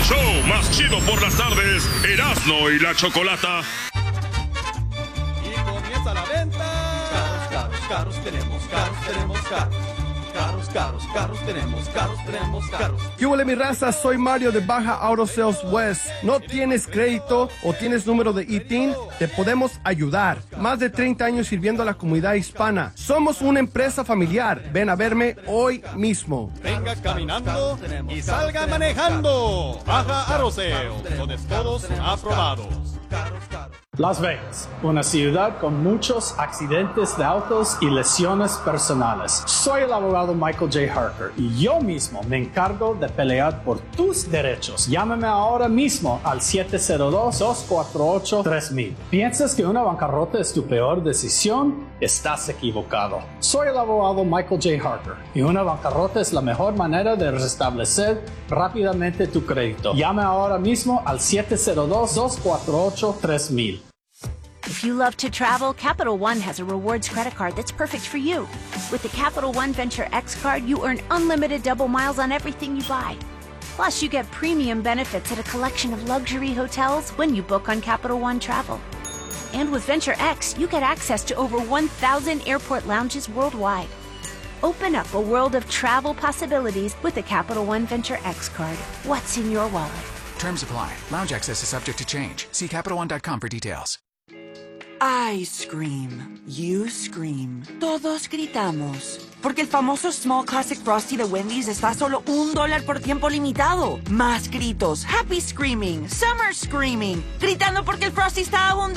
show más chido por las tardes, Erasmo y la Chocolata. Y comienza la venta. Carros tenemos, carros. ¿Qué huele, mi raza? Soy Mario de Baja Auto Sales West. ¿No tienes crédito o tienes número de ITIN? Te podemos ayudar. Más de 30 años sirviendo a la comunidad hispana. Somos una empresa familiar. Ven a verme hoy mismo. Venga caminando y salga manejando. Baja Auto Sales, donde todos son aprobados. Las Vegas, una ciudad con muchos accidentes de autos y lesiones personales. Soy el abogado Michael J. Harker y yo mismo me encargo de pelear por tus derechos. Llámame ahora mismo al 702-248-3000. ¿Piensas que una bancarrota es tu peor decisión? Estás equivocado. Soy el abogado Michael J. Harker y una bancarrota es la mejor manera de restablecer rápidamente tu crédito. Llame ahora mismo al 702-248-3000. If you love to travel, Capital One has a rewards credit card that's perfect for you. With the Capital One Venture X card, you earn unlimited double miles on everything you buy. Plus, you get premium benefits at a collection of luxury hotels when you book on Capital One Travel. And with Venture X, you get access to over 1,000 airport lounges worldwide. Open up a world of travel possibilities with the Capital One Venture X card. What's in your wallet? Terms apply. Lounge access is subject to change. See CapitalOne.com for details. I scream. You scream. Todos gritamos. Porque el famoso Small Classic Frosty de Wendy's está a solo $1 por tiempo limitado. Más gritos. Happy screaming. Summer screaming. Gritando porque el Frosty está a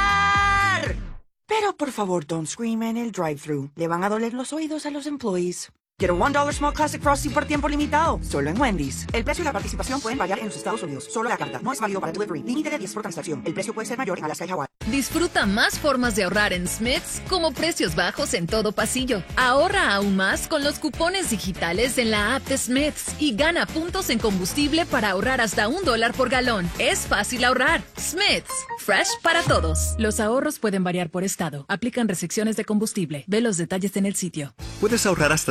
$1. Pero por favor, don't scream en el drive-thru. Le van a doler los oídos a los employees. Quiero $1 Small Classic Frosty por tiempo limitado. Solo en Wendy's. El precio y la participación pueden variar en los Estados Unidos. Solo la carta. No es válido para delivery. Límite de 10 por transacción. El precio puede ser mayor en Alaska y Hawái. Disfruta más formas de ahorrar en Smith's, como precios bajos en todo pasillo. Ahorra aún más con los cupones digitales en la app de Smith's y gana puntos en combustible para ahorrar hasta $1 por galón. Es fácil ahorrar. Smith's, fresh para todos. Los ahorros pueden variar por estado. Aplican restricciones de combustible. Ve los detalles en el sitio. Puedes ahorrar hasta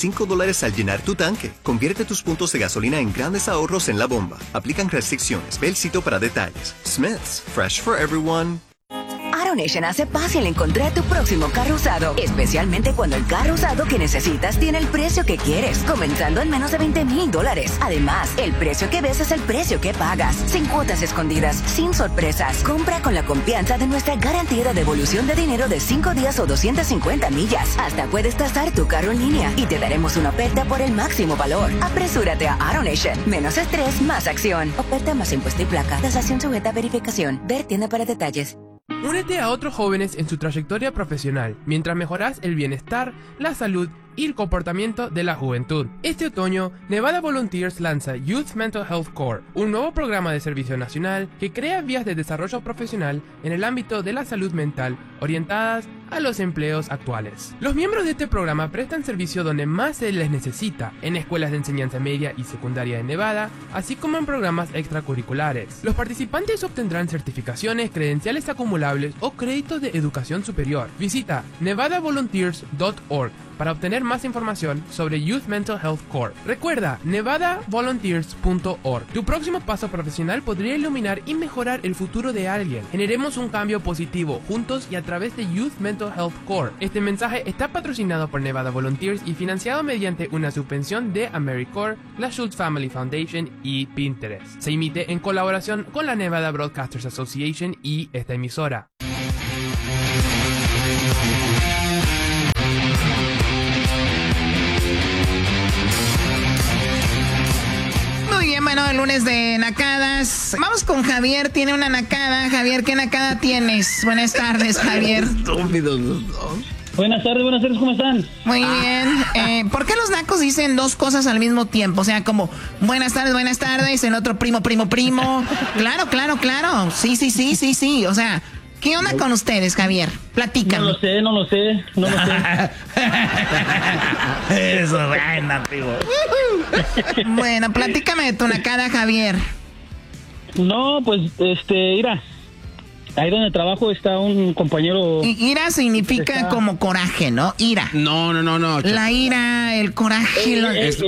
$35 al llenar tu tanque. Convierte tus puntos de gasolina en grandes ahorros en la bomba. Aplican restricciones. Ve el sitio para detalles. Smith's, fresh for everyone. AutoNation hace fácil encontrar tu próximo carro usado, especialmente cuando el carro usado que necesitas tiene el precio que quieres, comenzando en menos de $20,000. Además, el precio que ves es el precio que pagas, sin cuotas escondidas, sin sorpresas. Compra con la confianza de nuestra garantía de devolución de dinero de 5 días o 250 millas. Hasta puedes tasar tu carro en línea y te daremos una oferta por el máximo valor. Apresúrate a AutoNation. Menos estrés, más acción. Oferta más impuesto y placa. Tasación sujeta a verificación. Ver tienda para detalles. Únete a otros jóvenes en su trayectoria profesional, mientras mejoras el bienestar, la salud y el comportamiento de la juventud. Este otoño, Nevada Volunteers lanza Youth Mental Health Corps, un nuevo programa de servicio nacional que crea vías de desarrollo profesional en el ámbito de la salud mental orientadas a los empleos actuales. Los miembros de este programa prestan servicio donde más se les necesita, en escuelas de enseñanza media y secundaria de Nevada, así como en programas extracurriculares. Los participantes obtendrán certificaciones, credenciales acumulables o créditos de educación superior. Visita nevadavolunteers.org para obtener más información sobre Youth Mental Health Corps. Recuerda, nevadavolunteers.org. Tu próximo paso profesional podría iluminar y mejorar el futuro de alguien. Generemos un cambio positivo, juntos y a través de Youth Mental Health Corps. Este mensaje está patrocinado por Nevada Volunteers y financiado mediante una subvención de AmeriCorps, la Schultz Family Foundation y Pinterest. Se emite en colaboración con la Nevada Broadcasters Association y esta emisora. Muy bien, bueno, el lunes de nacadas. Vamos con Javier, tiene una nacada. Javier, ¿qué nacada tienes? Buenas tardes, Javier. Estúpidos los dos. Buenas tardes, ¿cómo están? Muy bien. ¿Por qué los nacos dicen dos cosas al mismo tiempo? O sea, como buenas tardes, el otro primo. Claro. Sí. O sea, ¿qué onda con ustedes, Javier? Platícame. No lo sé. Eso, buena, tío. Bueno, platícame de tu nacada, Javier. No, pues, mira. ahí donde trabajo está un compañero... Ira significa como coraje, ¿no? Ira. No. La ira, el coraje.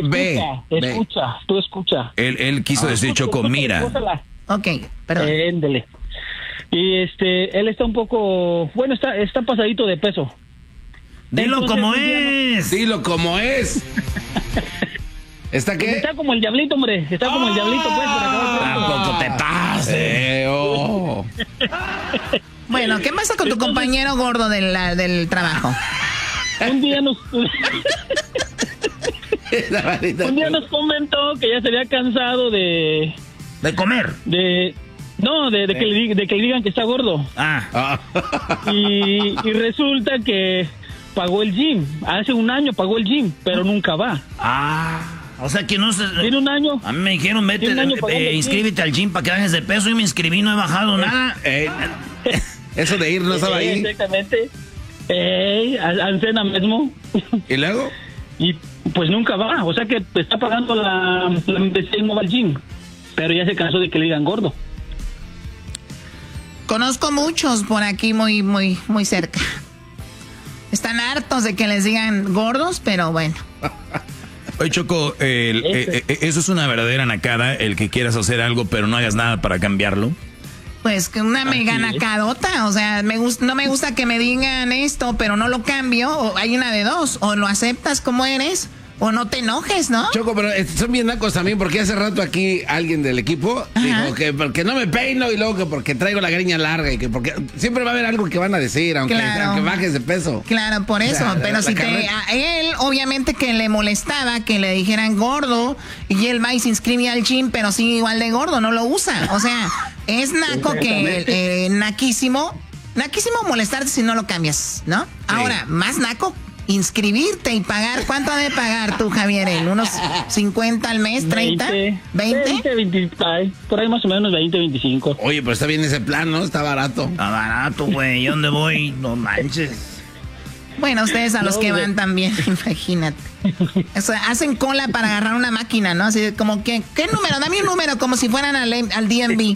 Escucha. Él quiso decir, Choco, mira. Ok, perdón. Éndele. Y él está un poco... Bueno, está pasadito de peso. Dilo como es. Dilo como es. ¿Está qué? Está como el diablito, hombre. Está como el diablito, pues. Tampoco te pases. Bueno, ¿qué pasa con tu compañero gordo del trabajo? Un día nos comentó que ya se había cansado de comer. De que le digan que está gordo. Y resulta que pagó el gym. Hace un año pagó el gym, pero nunca va. O sea que no se... Tiene un año. A mí me dijeron, inscríbete al gym para que bajes de peso. Y me inscribí, no he bajado nada. Eso de ir no estaba ahí. Exactamente. Ancena mismo. ¿Y luego? Y pues nunca va. O sea que está pagando la membresía y no va al gym. Pero ya se cansó de que le digan gordo. Conozco muchos por aquí muy, muy, muy cerca. Están hartos de que les digan gordos, pero bueno. Oye, Choco, eso es una verdadera nacada, el que quieras hacer algo, pero no hagas nada para cambiarlo. Pues que una mega nacadota, o sea, no me gusta que me digan esto, pero no lo cambio, o hay una de dos, o lo aceptas como eres, o no te enojes, ¿no? Choco, pero son bien nacos también, porque hace rato aquí alguien del equipo dijo que porque no me peino y luego que porque traigo la greña larga y que porque siempre va a haber algo que van a decir, aunque bajes de peso. Claro, por eso, pero si a él obviamente que le molestaba que le dijeran gordo y él va y se inscribe al gym, pero sigue igual de gordo, no lo usa, o sea, es naco que naquísimo molestarte si no lo cambias, ¿no? Sí. Ahora, más naco inscribirte y pagar. ¿Cuánto debe pagar tú, Javier? ¿Unos 50 al mes? ¿30? ¿20? 20, por ahí más o menos 20, 25. Oye, pero está bien ese plan, ¿no? Está barato. Está barato, güey. ¿Dónde voy? No manches. Bueno, ustedes a los que van también, imagínate. O sea, hacen cola para agarrar una máquina, ¿no? Así como que, ¿qué número? Dame un número, como si fueran al DMV.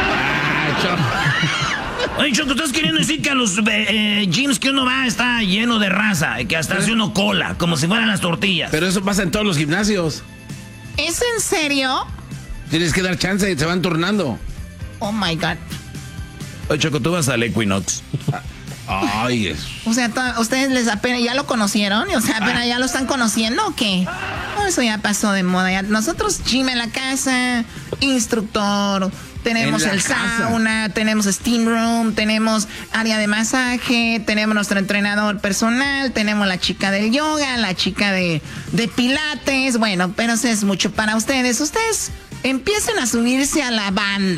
Oye, Choco, ¿estás queriendo decir que a los gyms que uno va está lleno de raza y que hasta hace uno cola, como si fueran las tortillas? Pero eso pasa en todos los gimnasios. ¿Es en serio? Tienes que dar chance y se van turnando. Oh, my God. Oye, Choco, tú vas al Equinox. Ay, eso. O sea, ¿ustedes les apenas ya lo conocieron? O sea, ¿apenas ya lo están conociendo o qué? No, eso ya pasó de moda. Ya. Nosotros, gym en la casa, instructor... Tenemos el sauna, tenemos steam room, tenemos área de masaje, tenemos nuestro entrenador personal, tenemos la chica del yoga, la chica de pilates. Bueno, pero eso es mucho para ustedes. Ustedes empiecen a subirse a la banda.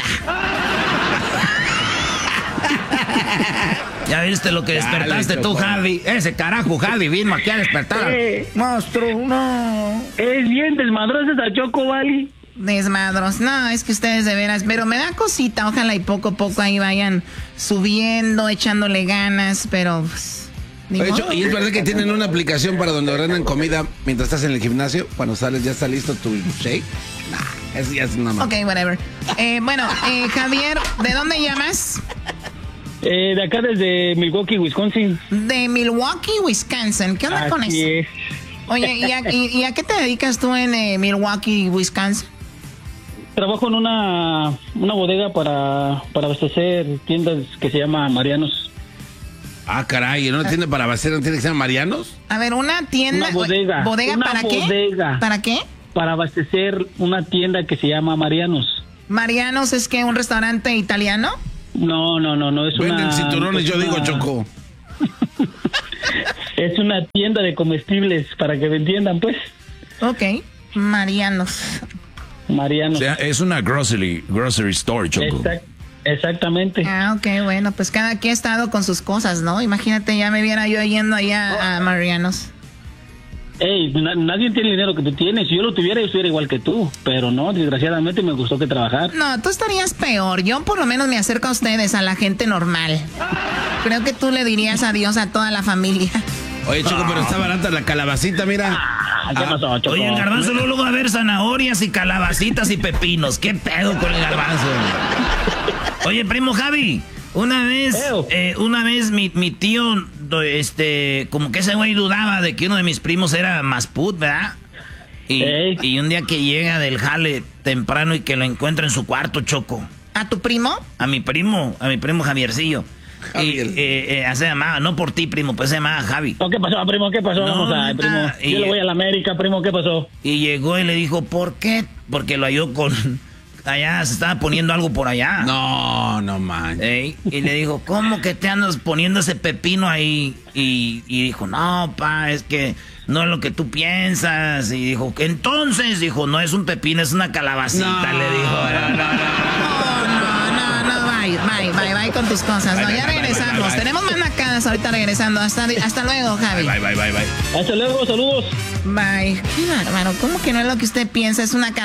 Ya viste lo que despertaste tú, Javi. Ese carajo, Javi, vino aquí a despertar. Monstruo, no. Es bien desmadroso esa Choco, ¿vale? Desmadros, no, es que ustedes de veras, pero me da cosita, ojalá y poco a poco ahí vayan subiendo, echándole ganas, pero pues, ¿y es verdad que tienen una aplicación para donde ordenan comida mientras estás en el gimnasio? Cuando sales ya está listo tu shake. Nah, ya es una Ok, whatever. Javier, ¿de dónde llamas? De acá desde Milwaukee, Wisconsin. De Milwaukee, Wisconsin, ¿qué onda con eso? Es. Oye, ¿y a qué te dedicas tú en Milwaukee, Wisconsin? Trabajo en una bodega para abastecer tiendas que se llama Marianos. Ah, caray, ¿en una tienda para abastecer no tiene que ser Marianos? A ver, una tienda... Una bodega. ¿Bodega una para bodega. Qué? ¿Para qué? Para abastecer una tienda que se llama Marianos. ¿Marianos es que un restaurante italiano? No, es Venden cinturones, yo digo, Choco. Es una tienda de comestibles, para que me entiendan, pues. Ok, Marianos. O sea, es una grocery store, Choco. Exactamente. Ah, ok, bueno, pues cada quien ha estado con sus cosas, ¿no? Imagínate, ya me viera yo yendo allá a Marianos. Ey, nadie tiene el dinero que tú tienes. Si yo lo tuviera, yo estuviera igual que tú. Pero no, desgraciadamente me gustó que trabajar. No, tú estarías peor. Yo por lo menos me acerco a ustedes, a la gente normal. Creo que tú le dirías adiós a toda la familia. Oye, Choco, pero está barata la calabacita, mira. ¿Qué pasó, Choco? Oye, el garbanzo luego va a haber zanahorias y calabacitas y pepinos. ¿Qué pedo con el garbanzo? Oye, primo Javi, Una vez mi tío, como que ese güey dudaba de que uno de mis primos era Masput, ¿verdad? Y un día que llega del jale temprano y que lo encuentra en su cuarto, Choco. ¿A tu primo? A mi primo Javiercillo. Se llamaba, no por ti, primo, pues se llamaba Javi. ¿Qué pasó, primo? ¿Qué pasó? Primo. Yo le voy a la América, primo, ¿qué pasó? Y llegó y le dijo, ¿por qué? Porque lo halló allá se estaba poniendo algo por allá. No manches. Y le dijo, ¿cómo que te andas poniendo ese pepino ahí? Y dijo, no, pa, es que no es lo que tú piensas. Y dijo, entonces, dijo, no es un pepino, es una calabacita, le dijo. Bye con tus cosas. No, ya regresamos. Tenemos más nacadas ahorita regresando. Hasta luego, Javi. Bye. Hasta luego, saludos. Bye. Qué bárbaro. ¿Cómo que no es lo que usted piensa? Es una